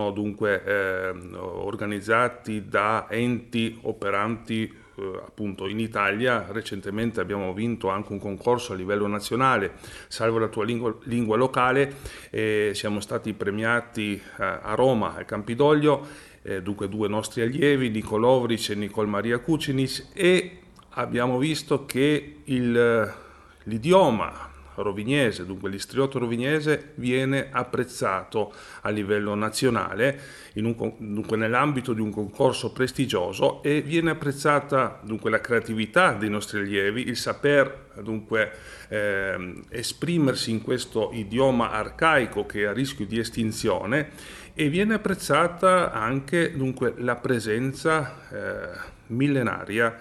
sono dunque organizzati da enti operanti appunto in Italia. Recentemente abbiamo vinto anche un concorso a livello nazionale, Salva la tua lingua locale, e siamo stati premiati a Roma, al Campidoglio, dunque due nostri allievi, Nico Lovric e Nicole Maria Cucinic, e abbiamo visto che l'idioma rovignese, dunque l'istriotto rovignese, viene apprezzato a livello nazionale, dunque nell'ambito di un concorso prestigioso, e viene apprezzata dunque la creatività dei nostri allievi, il saper dunque esprimersi in questo idioma arcaico che è a rischio di estinzione, e viene apprezzata anche dunque la presenza millenaria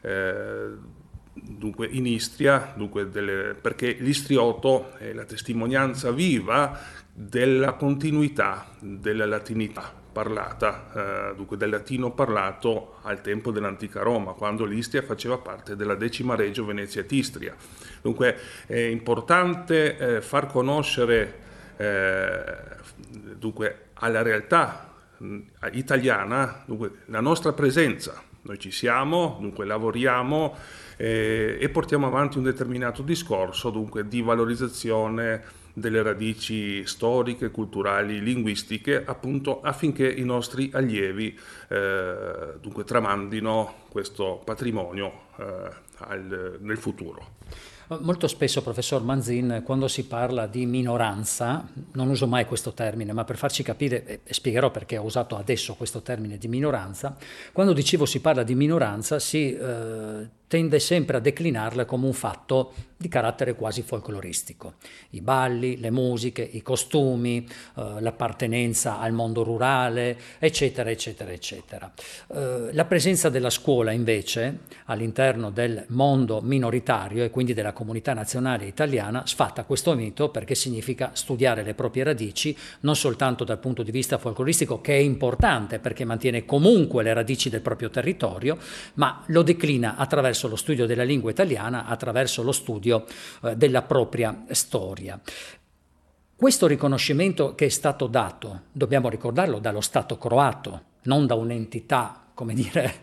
dunque in Istria, dunque perché l'istrioto è la testimonianza viva della continuità della latinità parlata, dunque del latino parlato al tempo dell'antica Roma, quando l'Istria faceva parte della 10ª Regio Venezia et Istria. Dunque è importante far conoscere dunque alla realtà italiana dunque la nostra presenza. Noi ci siamo, dunque lavoriamo e portiamo avanti un determinato discorso dunque di valorizzazione delle radici storiche, culturali, linguistiche, appunto affinché i nostri allievi dunque tramandino questo patrimonio nel futuro. Molto spesso, professor Manzin, quando si parla di minoranza, non uso mai questo termine, ma per farci capire, e spiegherò perché ho usato adesso questo termine di minoranza, quando dicevo si parla di minoranza si tende sempre a declinarla come un fatto di carattere quasi folcloristico. I balli, le musiche, i costumi, l'appartenenza al mondo rurale, eccetera, eccetera, eccetera. La presenza della scuola, invece, all'interno del mondo minoritario e quindi della comunità nazionale italiana, sfatta questo mito, perché significa studiare le proprie radici, non soltanto dal punto di vista folcloristico, che è importante perché mantiene comunque le radici del proprio territorio, ma lo declina attraverso lo studio della lingua italiana, attraverso lo studio della propria storia. Questo riconoscimento che è stato dato, dobbiamo ricordarlo, dallo Stato croato, non da un'entità, come dire,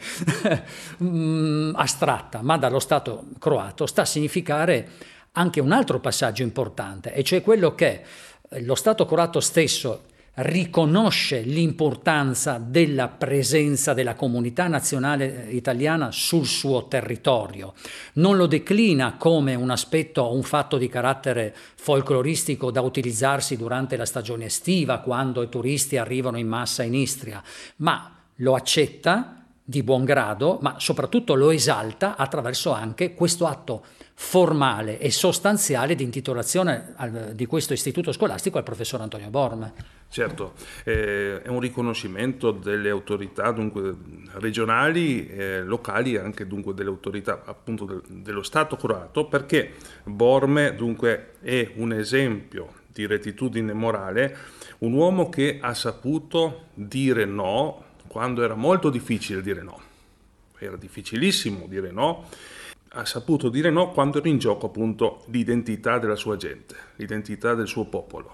astratta, ma dallo Stato croato, sta a significare anche un altro passaggio importante, e cioè quello che lo Stato croato stesso riconosce l'importanza della presenza della comunità nazionale italiana sul suo territorio, non lo declina come un aspetto, un fatto di carattere folcloristico da utilizzarsi durante la stagione estiva, quando i turisti arrivano in massa in Istria, ma lo accetta di buon grado, ma soprattutto lo esalta attraverso anche questo atto formale e sostanziale di intitolazione di questo istituto scolastico al professor Antonio Borme. Certo, è un riconoscimento delle autorità dunque regionali, locali, e anche dunque delle autorità appunto dello Stato croato, perché Borme dunque è un esempio di rettitudine morale, un uomo che ha saputo dire no quando era molto difficile dire no, era difficilissimo dire no. Ha saputo dire no quando era in gioco appunto l'identità della sua gente, l'identità del suo popolo.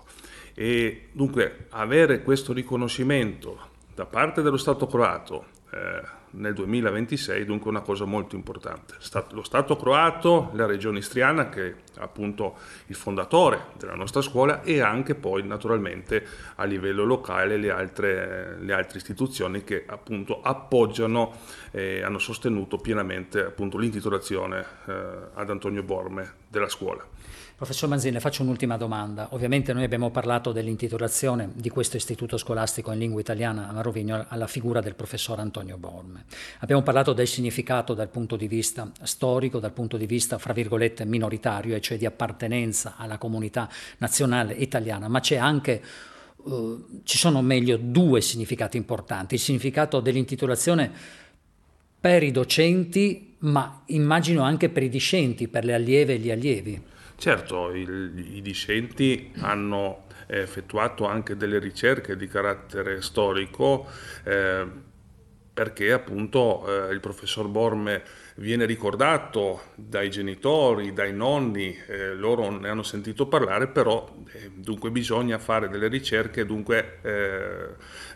E dunque avere questo riconoscimento da parte dello Stato croato nel 2026 dunque è una cosa molto importante. Lo Stato croato, la regione istriana, che è appunto il fondatore della nostra scuola, e anche poi naturalmente a livello locale le altre istituzioni che appunto appoggiano e hanno sostenuto pienamente appunto l'intitolazione ad Antonio Borme della scuola. Professor Manzin, le faccio un'ultima domanda. Ovviamente noi abbiamo parlato dell'intitolazione di questo istituto scolastico in lingua italiana a Rovigno alla figura del professor Antonio Borme. Abbiamo parlato del significato dal punto di vista storico, dal punto di vista, fra virgolette, minoritario, e cioè di appartenenza alla comunità nazionale italiana, ma c'è anche ci sono meglio due significati importanti. Il significato dell'intitolazione per i docenti, ma immagino anche per i discenti, per le allieve e gli allievi. Certo, i discenti hanno effettuato anche delle ricerche di carattere storico, perché appunto il professor Borme viene ricordato dai genitori, dai nonni, loro ne hanno sentito parlare, però dunque bisogna fare delle ricerche, dunque